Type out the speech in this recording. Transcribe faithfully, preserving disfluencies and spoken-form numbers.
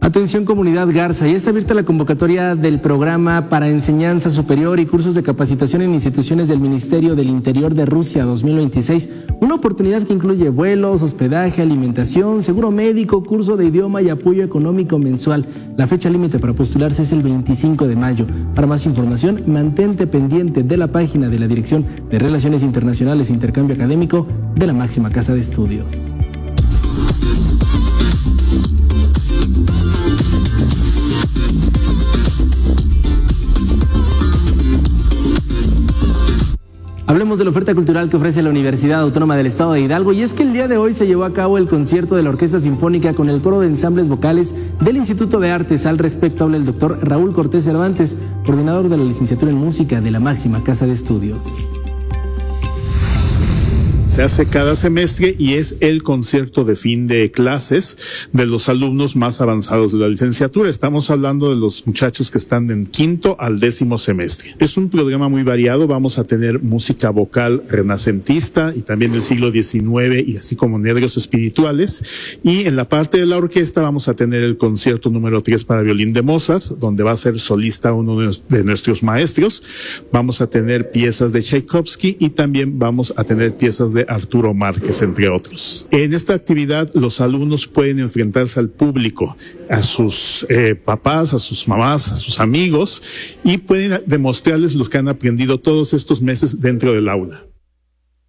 Atención comunidad Garza, ya está abierta la convocatoria del programa para enseñanza superior y cursos de capacitación en instituciones del Ministerio del Interior de Rusia dos mil veintiséis. Una oportunidad que incluye vuelos, hospedaje, alimentación, seguro médico, curso de idioma y apoyo económico mensual. La fecha límite para postularse es el veinticinco de mayo. Para más información, mantente pendiente de la página de la Dirección de Relaciones Internacionales e Intercambio Académico de la máxima casa de estudios. Hablemos de la oferta cultural que ofrece la Universidad Autónoma del Estado de Hidalgo, y es que el día de hoy se llevó a cabo el concierto de la Orquesta Sinfónica con el coro de ensambles vocales del Instituto de Artes. Al respecto habla el doctor Raúl Cortés Cervantes, coordinador de la licenciatura en música de la máxima casa de estudios. Se hace cada semestre y es el concierto de fin de clases de los alumnos más avanzados de la licenciatura. Estamos hablando de los muchachos que están en quinto al décimo semestre. Es un programa muy variado. Vamos a tener música vocal renacentista y también del siglo diecinueve, y así como nervios espirituales. Y en la parte de la orquesta vamos a tener el concierto número tres para violín de Mozart, donde va a ser solista uno de nuestros maestros. Vamos a tener piezas de Tchaikovsky y también vamos a tener piezas de Arturo Márquez, entre otros. En esta actividad los alumnos pueden enfrentarse al público, a sus eh, papás, a sus mamás, a sus amigos, y pueden demostrarles lo que han aprendido todos estos meses dentro del aula.